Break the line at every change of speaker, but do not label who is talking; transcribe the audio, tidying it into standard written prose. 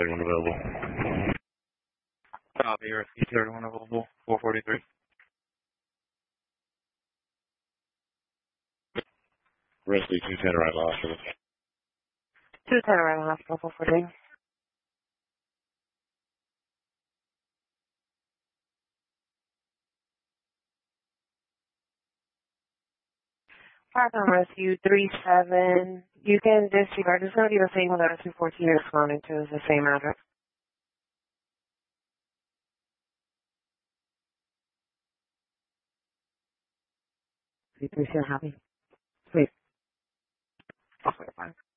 31 available.
Copy, rescue 31 available, 443.
Rescue 210 right hospital.
210 around hospital, 443. Park on rescue 37. You can disregard. It's going to be the same without a 214 you're responding to. It's the same address. You still happy? Sweet. Okay, fine.